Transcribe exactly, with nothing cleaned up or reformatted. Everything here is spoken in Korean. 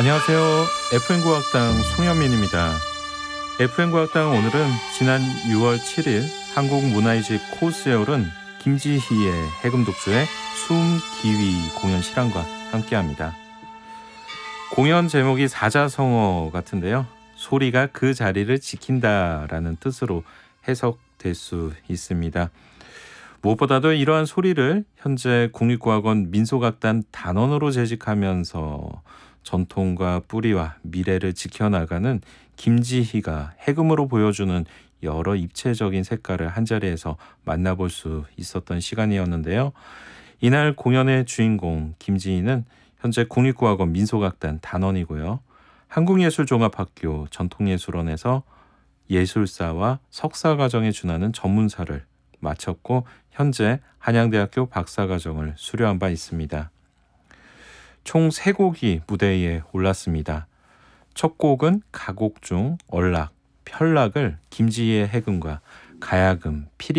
안녕하세요. 에프엠 국악당 송현민입니다. 에프엠 국악당 오늘은 지난 유월 칠일 한국문화이집 코스에 오른 김지희의 해금독주의 숨기위 공연 실황과 함께합니다. 공연 제목이 사자성어 같은데요. 소리가 그 자리를 지킨다라는 뜻으로 해석될 수 있습니다. 무엇보다도 이러한 소리를 현재 국립국악원 민속악단 단원으로 재직하면서 전통과 뿌리와 미래를 지켜나가는 김지희가 해금으로 보여주는 여러 입체적인 색깔을 한자리에서 만나볼 수 있었던 시간이었는데요. 이날 공연의 주인공 김지희는 현재 국립국악원 민속악단 단원이고요. 한국예술종합학교 전통예술원에서 예술사와 석사과정에 준하는 전문사를 마쳤고 현재 한양대학교 박사과정을 수료한 바 있습니다. 총 세 곡이 무대 위에 올랐습니다. 첫 곡은 가곡 중 얼락, 편락을 김지희의 해금과 가야금, 피리